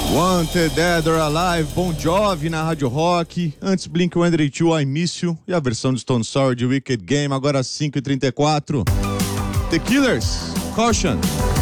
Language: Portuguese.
Wanted Dead or Alive, Bon Jovi na Rádio Rock, antes Blink-182, I Miss You, e a versão de Stone Sour de Wicked Game, agora às 5h34. The Killers, Caution.